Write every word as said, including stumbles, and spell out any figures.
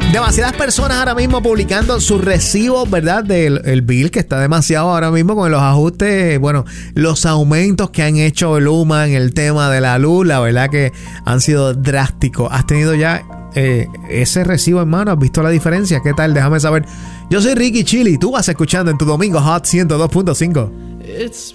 Demasiadas personas ahora mismo publicando sus recibos, ¿verdad? Del el bill, que está demasiado ahora mismo con los ajustes, bueno, los aumentos que han hecho Luma en el tema de la luz, la verdad que han sido drásticos. ¿Has tenido ya eh, ese recibo en mano? ¿Has visto la diferencia? ¿Qué tal? Déjame saber. Yo soy Ricky Chili, tú vas escuchando en tu Domingo Hot ciento dos punto cinco.